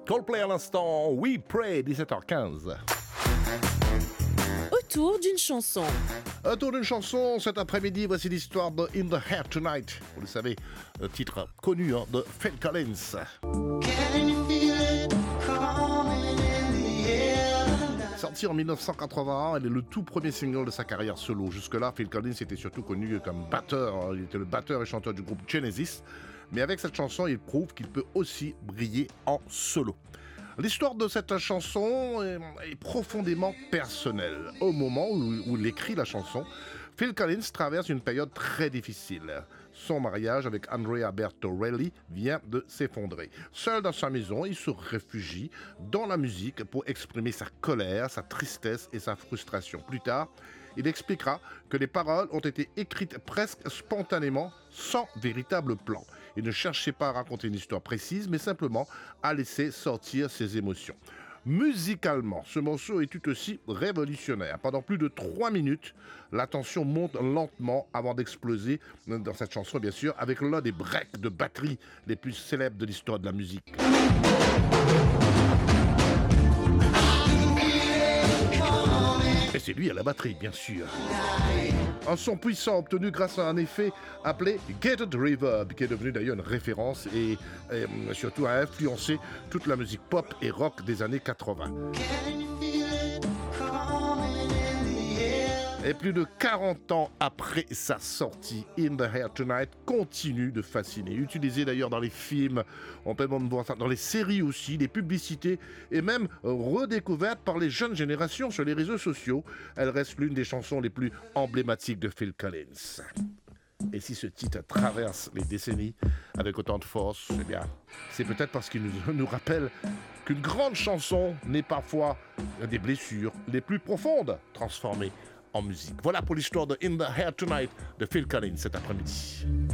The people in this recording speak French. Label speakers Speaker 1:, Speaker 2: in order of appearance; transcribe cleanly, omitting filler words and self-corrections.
Speaker 1: Coldplay à l'instant, We Pray, 17h15.
Speaker 2: Autour d'une chanson.
Speaker 1: Autour d'une chanson, cet après-midi, voici l'histoire de In the Air Tonight. Vous le savez, le titre connu de Phil Collins. Sorti en 1981, elle est le tout premier single de sa carrière solo. Jusque-là, Phil Collins était surtout connu comme batteur. Il était le batteur et chanteur du groupe Genesis. Mais avec cette chanson, il prouve qu'il peut aussi briller en solo. L'histoire de cette chanson est profondément personnelle. Au moment où il écrit la chanson, Phil Collins traverse une période très difficile. Son mariage avec Andrea Bertorelli vient de s'effondrer. Seul dans sa maison, il se réfugie dans la musique pour exprimer sa colère, sa tristesse et sa frustration. Plus tard, il expliquera que les paroles ont été écrites presque spontanément, sans véritable plan. Il ne cherchait pas à raconter une histoire précise, mais simplement à laisser sortir ses émotions. Musicalement, ce morceau est tout aussi révolutionnaire. Pendant plus de 3 minutes, la tension monte lentement avant d'exploser dans cette chanson, bien sûr, avec l'un des breaks de batterie les plus célèbres de l'histoire de la musique. Et c'est lui à la batterie, bien sûr. Un son puissant obtenu grâce à un effet appelé Gated Reverb, qui est devenu d'ailleurs une référence et surtout a influencé toute la musique pop et rock des années 80. Et plus de 40 ans après sa sortie, In the Air Tonight continue de fasciner. Utilisé d'ailleurs dans les films, on peut même voir ça dans les séries aussi, les publicités et même redécouverte par les jeunes générations sur les réseaux sociaux. Elle reste l'une des chansons les plus emblématiques de Phil Collins. Et si ce titre traverse les décennies avec autant de force, eh bien, c'est peut-être parce qu'il nous rappelle qu'une grande chanson n'est parfois des blessures les plus profondes transformées en musique. Voilà pour l'histoire de In the Air Tonight de Phil Collins cet après-midi.